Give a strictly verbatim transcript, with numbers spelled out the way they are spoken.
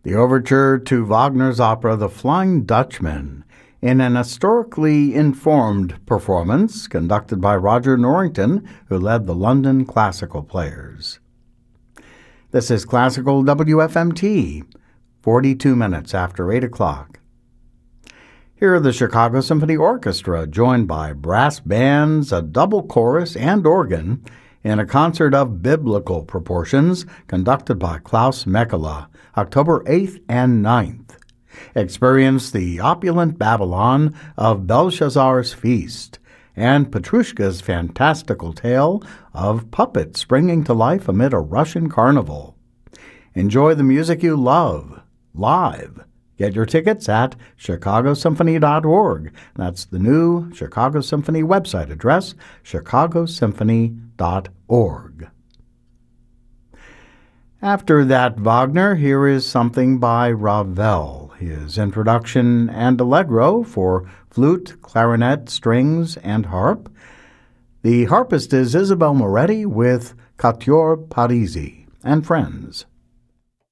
the overture to Wagner's opera The Flying Dutchman, in an historically informed performance conducted by Roger Norrington, who led the London Classical Players. This is Classical W F M T, forty-two minutes after eight o'clock. Here are the Chicago Symphony Orchestra, joined by brass bands, a double chorus, and organ, in a concert of biblical proportions conducted by Klaus Mekela, October eighth and ninth. Experience the opulent Babylon of Belshazzar's feast and Petrushka's fantastical tale of puppets springing to life amid a Russian carnival. Enjoy the music you love, live. Get your tickets at chicago symphony dot org. That's the new Chicago Symphony website address, chicago symphony dot org. After that Wagner, here is something by Ravel, his introduction and allegro for flute, clarinet, strings, and harp. The harpist is Isabelle Moretti with Quatuor Parisi and Friends.